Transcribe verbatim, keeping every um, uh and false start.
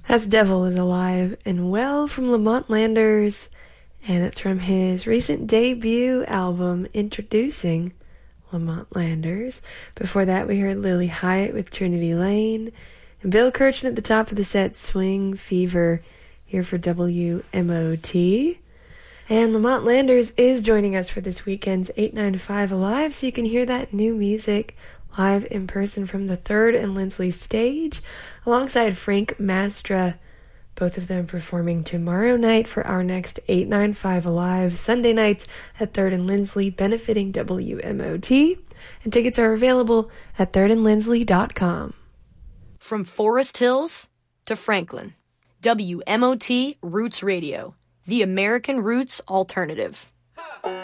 That's Devil is Alive and Well from Lamont Landers, and it's from his recent debut album, Introducing Lamont Landers. Before that, we heard Lily Hyatt with Trinity Lane, and Bill Kirchen at the top of the set, Swing Fever, here for W M O T. And Lamont Landers is joining us for this weekend's eight ninety-five Alive, so you can hear that new music live in person from the third and Lindsley stage, alongside Frank Mastra, both of them performing tomorrow night for our next eight ninety-five Alive, Sunday nights at third and Lindsley, benefiting W M O T, and tickets are available at third and lindsley dot com. From Forest Hills to Franklin, W M O T Roots Radio, the American Roots Alternative.